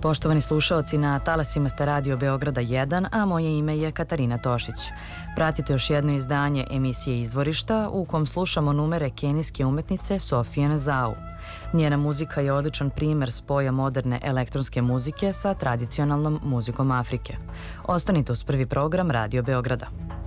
Poštovani slušaoci, na talasima ste Radio Beograda 1, a moje ime je Katarina Tošić. Pratite još jedno izdanje emisije Izvorišta u kom slušamo numere kenijske umetnice Sofije Nzau. Njena muzika je odličan primer spoja moderne elektronske muzike sa tradicionalnom muzikom Afrike. Ostanite uz prvi program Radio Beograda.